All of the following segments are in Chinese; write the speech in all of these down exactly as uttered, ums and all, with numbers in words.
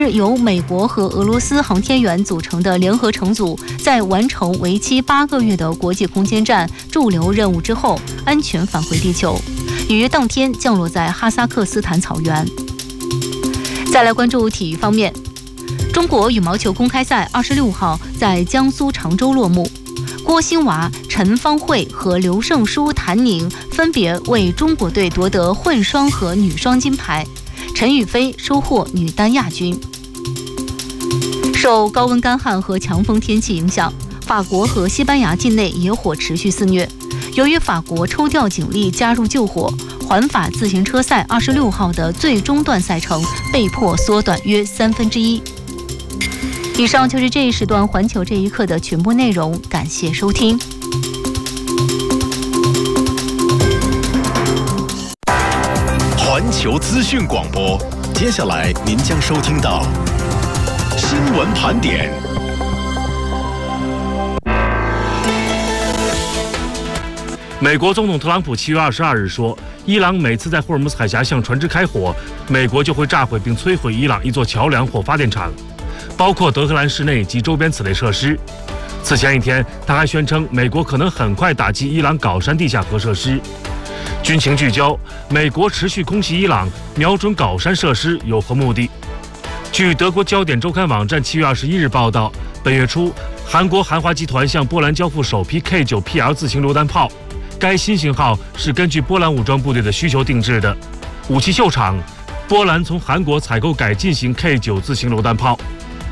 由美国和俄罗斯航天员组成的联合乘组，在完成为期八个月的国际空间站驻留任务之后，安全返回地球，于当天降落在哈萨克斯坦草原。再来关注体育方面，中国羽毛球公开赛二十六号在江苏常州落幕，郭欣娃、陈芳慧和刘胜书、谭宁分别为中国队夺得混双和女双金牌，陈雨菲收获女单亚军。受高温干旱和强风天气影响，法国和西班牙境内野火持续肆虐。由于法国抽调警力加入救火，环法自行车赛二十六号的最终段赛程被迫缩短约三分之一。以上就是这一时段环球这一刻的全部内容，感谢收听。 环球资讯广播，接下来您将收听到新闻盘点。 美国总统特朗普七月二十二日说，伊朗每次在霍尔木兹海峡向船只开火，美国就会炸毁并摧毁伊朗一座桥梁或发电厂，包括德黑兰市内及周边此类设施。此前一天，他还宣称美国可能很快打击伊朗镐山地下核设施。军情聚焦：美国持续空袭伊朗，瞄准镐山设施有何目的？据德国焦点周刊网站七月二十一日报道，本月初，韩国韩华集团向波兰交付首批 K 九 P L 自行榴弹炮。该新型号是根据波兰武装部队的需求定制的。武器秀场，波兰从韩国采购改进型 K 九 自行榴弹炮。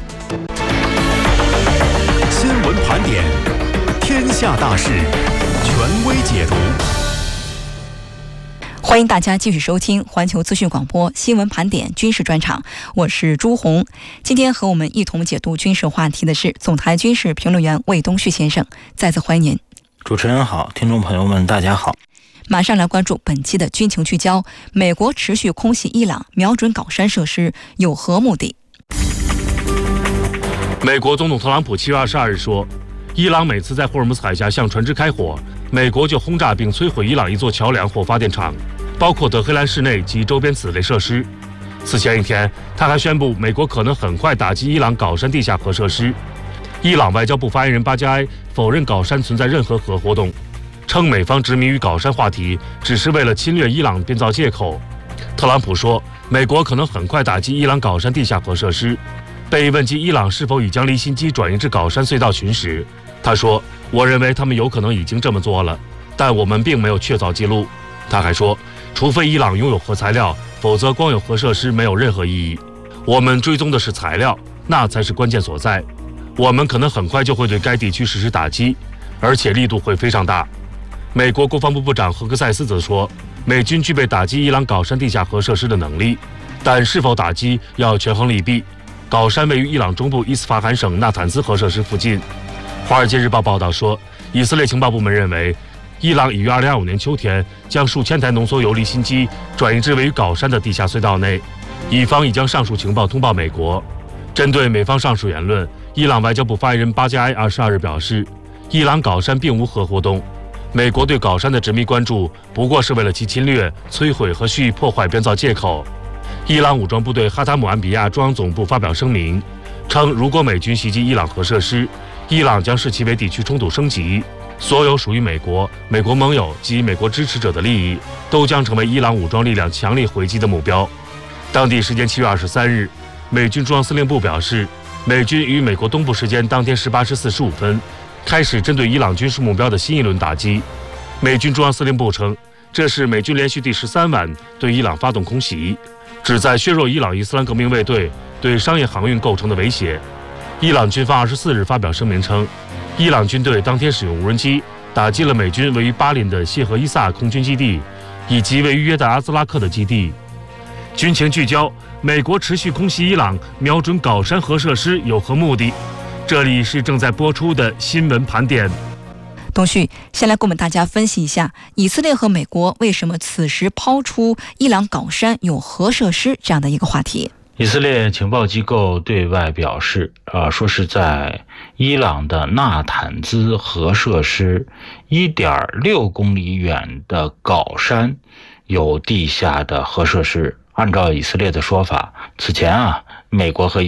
新闻盘点，天下大事，权威解读。 欢迎大家继续收听环球资讯广播新闻盘点军事专场，我是朱红。今天和我们一同解读军事话题的是总台军事评论员魏东旭先生，再次欢迎您。 主持人好，听众朋友们大家好。 马上来关注本期的军情聚焦：美国持续空袭伊朗，瞄准镐山设施有何目的？ 美国总统特朗普七月二十二日说，伊朗每次在霍尔木兹海峡向船只开火，美国就轰炸并摧毁伊朗一座桥梁或发电厂，包括德黑兰市内及周边此类设施。此前一天，他还宣布美国可能很快打击伊朗镐山地下核设施。伊朗外交部发言人巴加埃否认镐山存在任何核活动，称美方执迷于镐山话题只是为了侵略伊朗编造借口。特朗普说，美国可能很快打击伊朗镐山地下核设施。被问及伊朗是否已将离心机转移至镐山隧道群时，他说，我认为他们有可能已经这么做了，但我们并没有确凿记录。他还说，除非伊朗拥有核材料，否则光有核设施没有任何意义。我们追踪的是材料，那才是关键所在。我们可能很快就会对该地区实施打击，而且力度会非常大。美国国防部部长赫克塞斯则说，美军具备打击伊朗镐山地下核设施的能力，但是否打击要权衡利弊。镐山位于伊朗中部伊斯法罕省纳坦兹核设施附近。《华尔街日报》报道说，以色列情报部门认为，伊朗已于二零二五年秋天将数千台浓缩铀离心机转移至位于镐山的地下隧道内，以方已将上述情报通报美国。针对美方上述言论，伊朗外交部发言人巴加埃二十二日表示，伊朗镐山并无核活动，美国对镐山的执迷关注不过是为了其侵略、摧毁和蓄意破坏编造借口。伊朗武装部队哈塔姆安比亚中央总部发表声明，称如果美军袭击伊朗核设施，伊朗将视其为地区冲突升级，所有属于美国、美国盟友及美国支持者的利益都将成为伊朗武装力量强力回击的目标。当地时间七月二十三日，美军中央司令部表示，美军于美国东部时间当天十八时四十五分开始针对伊朗军事目标的新一轮打击。美军中央司令部称，这是美军连续第十三晚对伊朗发动空袭，旨在削弱伊朗伊斯兰革命卫队对商业航运构成的威胁。伊朗军方二十四日发表声明称，伊朗军队当天使用无人机打击了美军位于巴林的谢赫伊萨空军基地，以及位于约旦阿兹拉克的基地。军情聚焦：美国持续空袭伊朗，瞄准镐山核设施有何目的？这里是正在播出的新闻盘点。 东旭，先来给我们大家分析一下，以色列和美国为什么此时抛出伊朗镐山有核设施这样的一个话题。 以色列情报机构对外表示，呃，说是在伊朗的纳坦兹核设施 一点六公里远的镐山有地下的核设施。按照以色列的说法，此前啊， 美国和